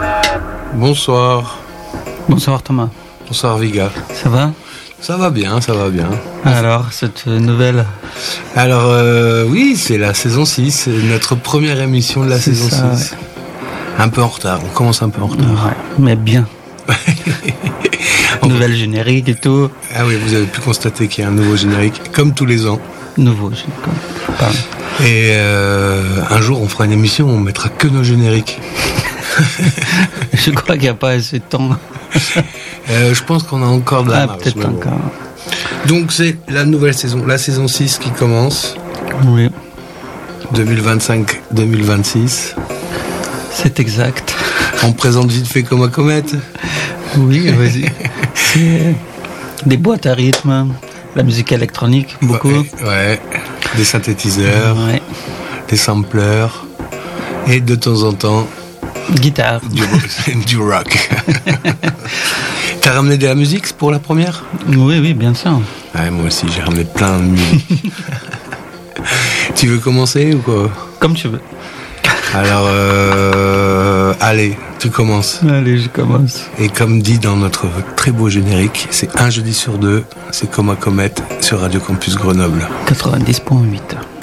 Bonsoir. Bonsoir Thomas. Bonsoir Viga. Ça va ? Ça va bien, ça va bien. Alors, cette nouvelle ? Alors, oui, c'est la saison 6, c'est notre première émission de la saison 6. Ouais. Un peu en retard, on commence un peu en retard. Ouais, mais bien. Nouvelle générique et tout. Ah oui, vous avez pu constater qu'il y a un nouveau générique, comme tous les ans. Nouveau générique, pardon. Et un jour, on fera une émission où on mettra que nos génériques. Je crois qu'il n'y a pas assez de temps. Je pense qu'on a encore de la marge. Peut-être encore. Bon. Donc c'est la nouvelle saison, la saison 6 qui commence. Oui. 2025-2026. C'est exact. On présente vite fait comme à comète. Oui, vas-y. C'est des boîtes à rythme, la musique électronique, beaucoup. Ouais. Des synthétiseurs, ouais. Des sampleurs et de temps en temps guitare, du rock. T'as ramené de la musique pour la première ? Oui, bien sûr. Ouais, moi aussi, j'ai ramené plein de musique. Tu veux commencer ou quoi ? Comme tu veux. Alors, allez, tu commences. Allez, je commence. Et comme dit dans notre très beau générique, c'est un jeudi sur deux, c'est comme à comète sur Radio Campus Grenoble. 90.8.